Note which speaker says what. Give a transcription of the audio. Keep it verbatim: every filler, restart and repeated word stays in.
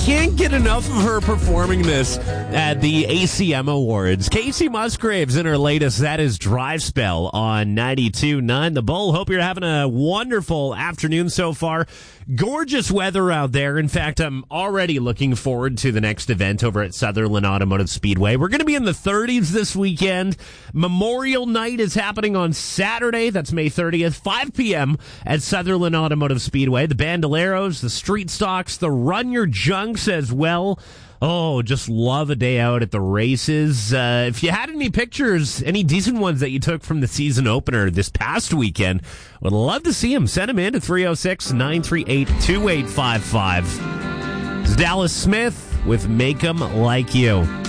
Speaker 1: can't get enough of her performing this at the A C M Awards. Casey Musgraves in her latest, that is Drive Spell on ninety-two point nine The Bull. Hope you're having a wonderful afternoon so far. Gorgeous weather out there. In fact, I'm already looking forward to the next event over at Sutherland Automotive Speedway. We're going to be in the thirties this weekend. Memorial Night is happening on Saturday. That's May thirtieth, five p.m. at Sutherland Automotive Speedway. The Bandoleros, the Street Stocks, the Run Your Junks as well. Oh, just love a day out at the races. Uh, if you had any pictures, any decent ones that you took from the season opener this past weekend, would love to see them. Send them in to three oh six, nine three eight, two eight five five. It's Dallas Smith with Make 'Em Like You.